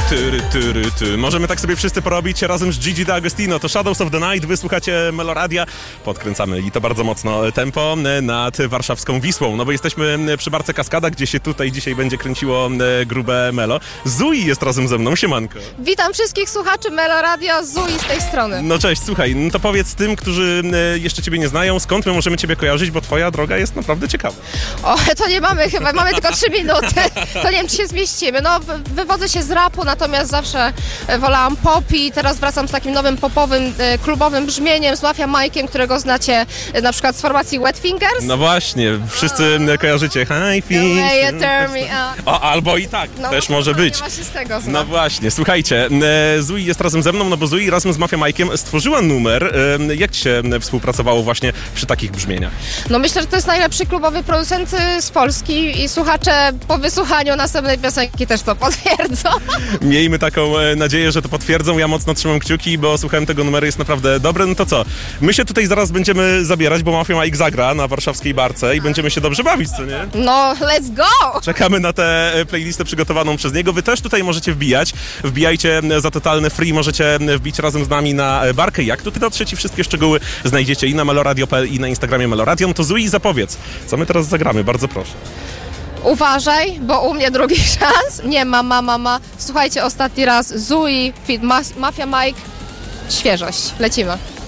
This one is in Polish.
Możemy tak sobie wszyscy porobić razem z Gigi D'Agostino. To Shadows of the Night, wysłuchacie Meloradia. Podkręcamy i to bardzo mocno tempo nad warszawską Wisłą. No bo jesteśmy przy Barce Kaskada, gdzie się tutaj dzisiaj będzie kręciło grube Melo. Zui jest razem ze mną, siemanko. Witam wszystkich słuchaczy Meloradio, Zui z tej strony. No cześć, słuchaj, no to powiedz tym, którzy jeszcze ciebie nie znają, skąd my możemy ciebie kojarzyć, bo twoja droga jest naprawdę ciekawa. O, to nie mamy chyba, mamy tylko 3 minuty. To nie wiem, czy się zmieścimy. No, wywodzę się z rapu, natomiast zawsze wolałam pop i teraz wracam z takim nowym popowym, klubowym brzmieniem, z Mafia Mike'iem, którego znacie na przykład z formacji Wet Fingers. No właśnie, wszyscy kojarzycie High Feet. O, albo i tak, no, też może być. Właśnie z tego znam. No właśnie, słuchajcie, Zui jest razem ze mną, no bo Zui razem z Mafia Mike'iem stworzyła numer. Jak ci się współpracowało właśnie przy takich brzmieniach? No myślę, że to jest najlepszy klubowy producent z Polski i słuchacze po wysłuchaniu następnej piosenki też to potwierdzą. Miejmy taką nadzieję, że to potwierdzą. Ja mocno trzymam kciuki, bo słuchałem tego numeru, jest naprawdę dobry. No to co? My się tutaj zaraz będziemy zabierać, bo Mafia Mike zagra na warszawskiej Barce i będziemy się dobrze bawić, co nie? No, let's go! Czekamy na tę playlistę przygotowaną przez niego. Wy też tutaj możecie wbijać. Wbijajcie za totalny free, możecie wbić razem z nami na Barkę. Jak tutaj dotrzeć i wszystkie szczegóły znajdziecie i na meloradio.pl i na Instagramie Meloradio. No to Zui, zapowiedz, co my teraz zagramy, bardzo proszę. Uważaj, bo u mnie drugi szans. Nie ma, mama. Słuchajcie, ostatni raz Zui, feat. Mafia Mike. Świeżość. Lecimy.